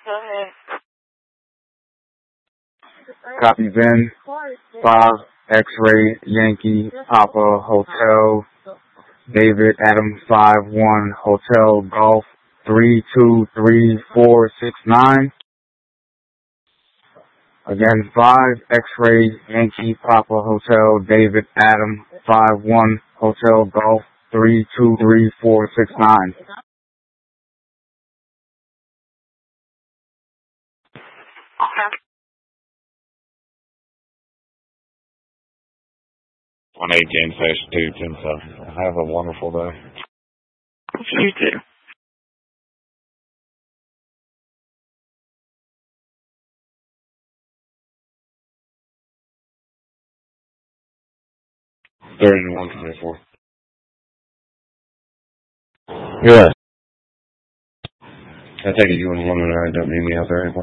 Copy VIN 5 X-Ray Yankee Papa Hotel David Adam 5-1 Hotel Golf 323469. Again, 5 X-Ray Yankee Papa Hotel David Adam 5-1 Hotel Golf 323469. On 18/2/10. Have a wonderful day. You too. $31.24. Yeah. I take it you and the woman don't need me out there anymore.